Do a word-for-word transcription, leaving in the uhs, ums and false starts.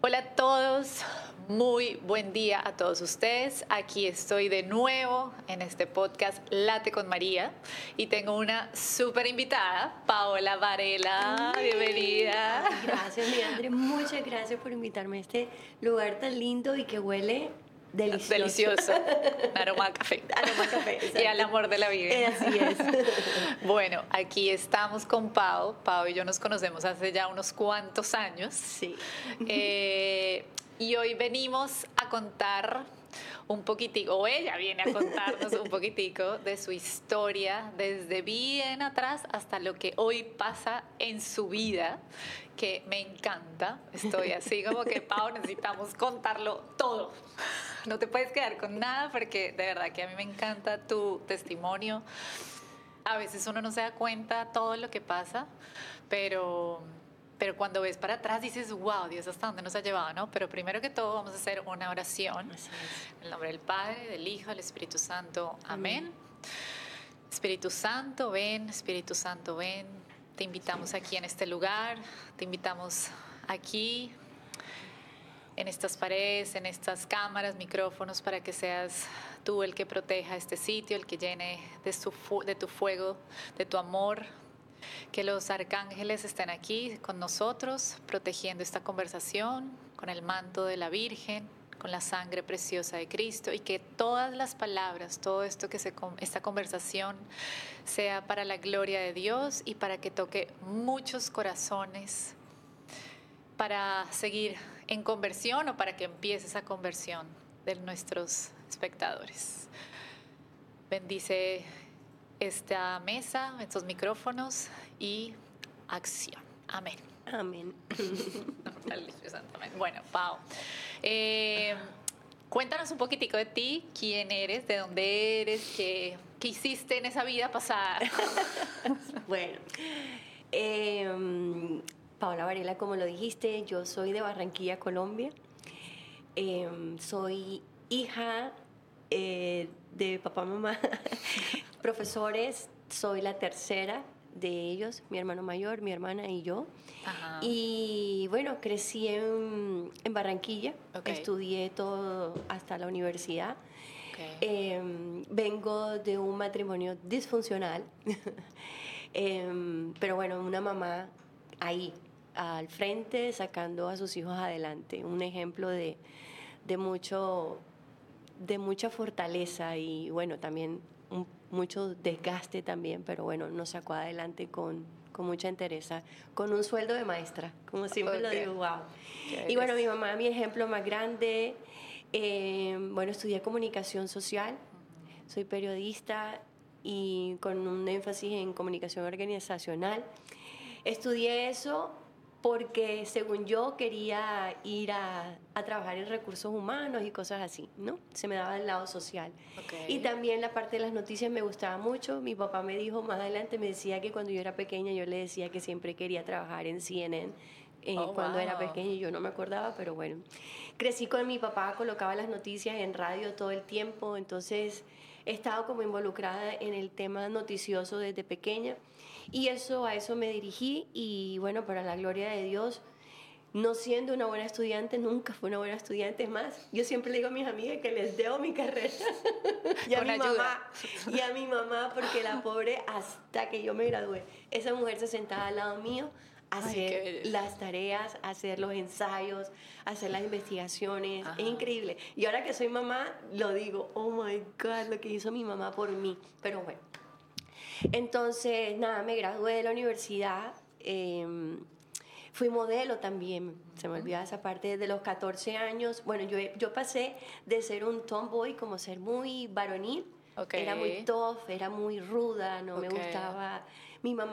Hola a todos, muy buen día a todos ustedes. Aquí estoy de nuevo en este podcast Late con María y tengo una súper invitada, Paola Varela. Ay, Bienvenida. ay, gracias, mi André. Muchas gracias por invitarme a este lugar tan lindo y que huele delicioso. Delicioso. Aroma a café. Aroma a café, exacto. Y al amor de la vida. Eh, así es. Bueno, aquí estamos con Pau. Pau y yo nos conocemos hace ya unos cuantos años. Sí. Eh, y hoy venimos a contar un poquitico, o ella viene a contarnos un poquitico de su historia desde bien atrás hasta lo que hoy pasa en su vida, que me encanta. Estoy así como que, Pau, necesitamos contarlo todo. No te puedes quedar con nada porque de verdad que a mí me encanta tu testimonio. A veces uno no se da cuenta todo lo que pasa, pero... Pero cuando ves para atrás dices, wow, Dios, ¿hasta dónde nos ha llevado? ¿No? Pero primero que todo vamos a hacer una oración. Así es. En el nombre del Padre, del Hijo, del Espíritu Santo. Amén. Amén. Espíritu Santo, ven. Espíritu Santo, ven. Te invitamos aquí en este lugar. Te invitamos aquí, en estas paredes, en estas cámaras, micrófonos, para que seas tú el que proteja este sitio, el que llene de, su fu- de tu fuego, de tu amor. Que los arcángeles estén aquí con nosotros, protegiendo esta conversación con el manto de la Virgen, con la sangre preciosa de Cristo, y que todas las palabras, todo esto que se, esta conversación sea para la gloria de Dios y para que toque muchos corazones para seguir en conversión o para que empiece esa conversión de nuestros espectadores. Bendice esta mesa, estos micrófonos y acción. Amén. Amén. Bueno, Pau, eh, cuéntanos un poquitico de ti, quién eres, de dónde eres, qué, qué hiciste en esa vida pasada. Bueno, eh, Paola Varela, como lo dijiste, yo soy de Barranquilla, Colombia. Eh, soy hija eh, de papá, mamá, profesores. Soy la tercera de ellos, mi hermano mayor, mi hermana y yo. Ajá. Y bueno, crecí en, en Barranquilla, Okay. Estudié todo hasta la universidad. Okay. Eh, vengo de un matrimonio disfuncional, eh, pero bueno, una mamá ahí, al frente, sacando a sus hijos adelante. Un ejemplo de, de, mucho, de mucha fortaleza y bueno, también un, mucho desgaste también, pero bueno, nos sacó adelante con, con mucha entereza, con un sueldo de maestra, como siempre okay. lo digo, wow. Y bueno, mi mamá, mi ejemplo más grande. Eh, bueno, estudié comunicación social, soy periodista y con un énfasis en comunicación organizacional. Estudié eso porque según yo quería ir a, a trabajar en recursos humanos y cosas así, ¿no? Se me daba el lado social. Okay. Y también la parte de las noticias me gustaba mucho. Mi papá me dijo más adelante, me decía que cuando yo era pequeña yo le decía que siempre quería trabajar en C N N. Eh, oh, cuando wow. era pequeña y yo no me acordaba, pero bueno. Crecí con mi papá, colocaba las noticias en radio todo el tiempo, entonces he estado como involucrada en el tema noticioso desde pequeña y eso, a eso me dirigí y bueno, para la gloria de Dios, no siendo una buena estudiante, nunca fui una buena estudiante. Es más, yo siempre le digo a mis amigas que les debo mi carrera y a con mi ayuda. mamá y a mi mamá porque la pobre, hasta que yo me gradué, esa mujer se sentaba al lado mío hacer Ay, las tareas, hacer los ensayos, hacer las investigaciones. Ajá. Es increíble. Y ahora que soy mamá, lo digo, oh my God, lo que hizo mi mamá por mí. Pero bueno. Entonces, nada, me gradué de la universidad. Eh, fui modelo también. Se me olvidaba esa parte. Desde los catorce años, bueno, yo, yo pasé de ser un tomboy, como ser muy varonil. Okay. Era muy tough, era muy ruda, no okay. me gustaba. Mi mamá